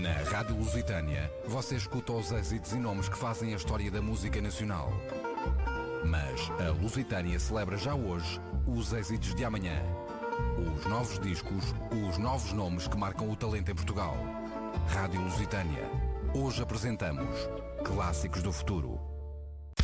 Na Rádio Lusitânia, você escuta os êxitos e nomes que fazem a história da música nacional. Mas a Lusitânia celebra já hoje os êxitos de amanhã. Os novos discos, os novos nomes que marcam o talento em Portugal. Rádio Lusitânia. Hoje apresentamos Clássicos do Futuro.